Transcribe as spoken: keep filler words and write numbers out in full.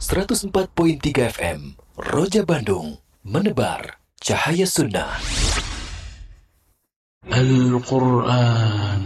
seratus empat koma tiga F M, Roja Bandung, menebar cahaya sunnah. Al-Quran